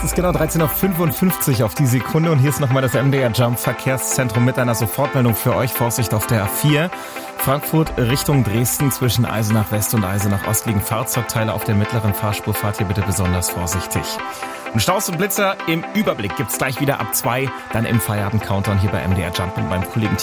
ist genau 13:55 auf die Sekunde und hier ist nochmal das MDR Jump Verkehrszentrum mit einer Sofortmeldung für euch. Vorsicht auf der A4. Frankfurt Richtung Dresden zwischen Eisenach West und Eisenach Ost liegen Fahrzeugteile auf der mittleren Fahrspur. Fahrt hier bitte besonders vorsichtig. Und Staus und Blitzer im Überblick gibt's gleich wieder ab 2, dann im Feierabend-Countdown hier bei MDR Jump mit meinem Kollegen